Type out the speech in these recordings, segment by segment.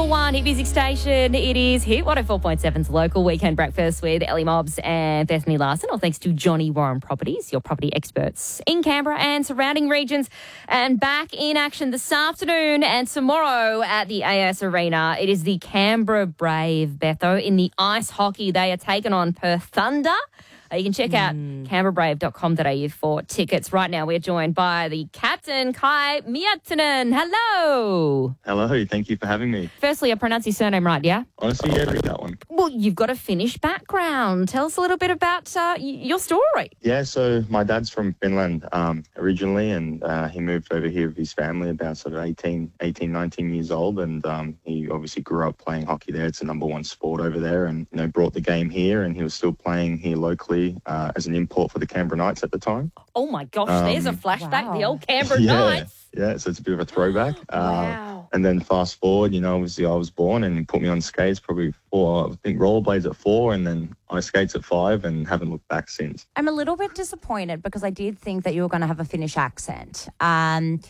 one hit music station. It is Hit 104.7's local weekend breakfast with Ellie Mobbs and Bethany Larson. All thanks to Johnny Warren Properties, your property experts in Canberra and surrounding regions. And back in action this afternoon and tomorrow at the AS Arena. It is the Canberra Brave, Betho, in the ice hockey. They are taking on Perth Thunder. You can check out canberrabrave.com.au for tickets. Right now, we're joined by the captain, Kai Miettinen. Hello. Hello, thank you for having me. Firstly, I pronounced your surname right, yeah? Honestly, yeah, read that one. Well, you've got a Finnish background. Tell us a little bit about your story. Yeah, so my dad's from Finland originally, and he moved over here with his family about sort of 18, 19 years old, and he obviously grew up playing hockey there. It's the number one sport over there, and brought the game here, and he was still playing here locally as an import for the Canberra Knights at the time. Oh my gosh, there's a flashback. Wow. The old Canberra Knights. Yeah, so it's a bit of a throwback. Wow. And then fast forward, obviously I was born and he put me on skates probably I think rollerblades at 4 and then ice skates at 5 and haven't looked back since. I'm a little bit disappointed because I did think that you were going to have a Finnish accent. Can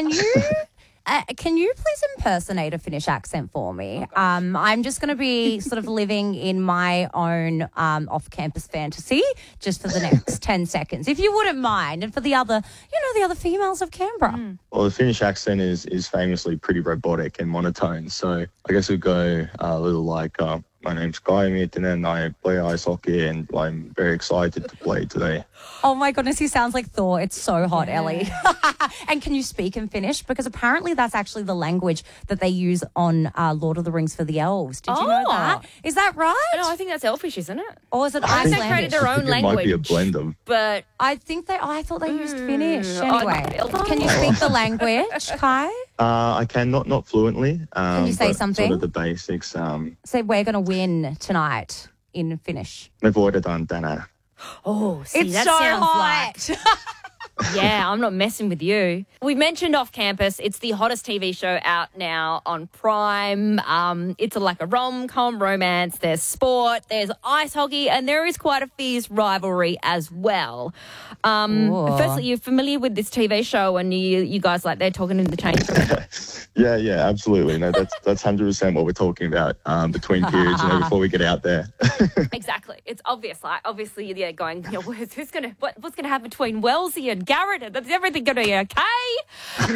you please impersonate a Finnish accent for me? I'm just going to be sort of living in my own off-campus fantasy just for the next 10 seconds, if you wouldn't mind. And for the other females of Canberra. Well, the Finnish accent is famously pretty robotic and monotone. So I guess we'd go a little like, my name's Kai Miettinen, I play ice hockey and I'm very excited to play today. Oh my goodness, he sounds like Thor. It's so hot, Ellie. And can you speak in Finnish? Because apparently that's actually the language that they use on Lord of the Rings for the elves. Did you know that? Is that right? No, I think that's Elfish, isn't it? Or is it I think they Icelandic? created their own It language. might be a blend of. But I thought they used Finnish. Anyway, oh, can you speak the language, Kai? I can, not fluently. Can you say but something? Sort of the basics. Say we're going to win tonight in Finnish. Me voitetaan tänään. oh, see, It's that so sounds hot. like yeah, I'm not messing with you. We mentioned Off Campus. It's the hottest TV show out now on Prime. It's like a rom-com romance. There's sport, there's ice hockey, and there is quite a fierce rivalry as well. Firstly, you're familiar with this TV show, and you guys like they're talking in the change room. Yeah, absolutely. No, that's 100% what we're talking about between periods, before we get out there. Exactly. It's obvious. Like, obviously, they're going, what's going to happen between Wellesley and Garrett? Is everything going to be okay?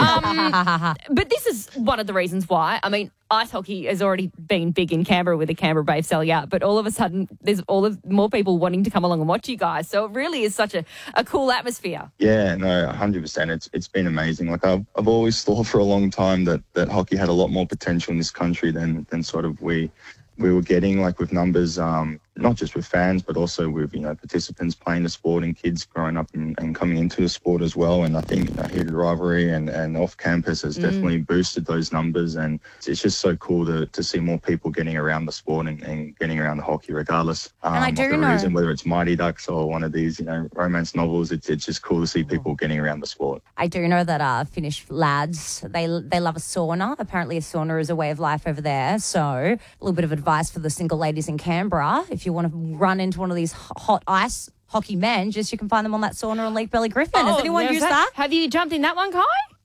But this is one of the reasons why. I mean, ice hockey has already been big in Canberra with the Canberra Brave selling out, but all of a sudden there's more people wanting to come along and watch you guys. So it really is such a cool atmosphere. Yeah, no, 100%. It's been amazing. Like I've always thought for a long time that hockey had a lot more potential in this country than sort of we were getting, like with numbers, not just with fans, but also with, participants playing the sport and kids growing up and coming into the sport as well. And I think heated rivalry and off campus has definitely boosted those numbers. And it's just so cool to see more people getting around the sport and getting around the hockey regardless. And I do of the know, reason, whether it's Mighty Ducks or one of these, romance novels, it's just cool to see people getting around the sport. I do know that Finnish lads, they love a sauna. Apparently a sauna is a way of life over there. So a little bit of advice for the single ladies in Canberra. If you want to run into one of these hot ice hockey men, you can find them on that sauna on Lake Belly Griffin. Has anyone used that? Have you jumped in that one, Kai?